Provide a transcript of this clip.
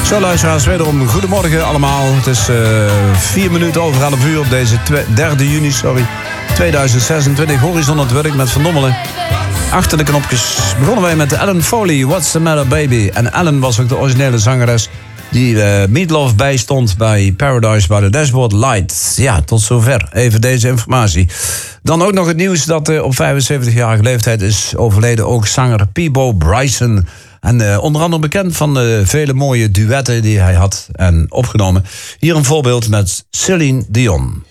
Zo, luisteraars, wederom goedemorgen allemaal. Het is 4 minuten over 11 uur op deze 3 juni 2026. Horizon het werk met Van Dommelen. Achter de knopjes begonnen wij met Ellen Foley, What's the Matter Baby. En Ellen was ook de originele zangeres die Meatloaf bijstond bij Paradise by the Dashboard Light. Ja, tot zover. Even deze informatie. Dan ook nog het nieuws dat op 75-jarige leeftijd is overleden ook zanger Peabo Bryson. En onder andere bekend van de vele mooie duetten die hij had en opgenomen. Hier een voorbeeld met Celine Dion.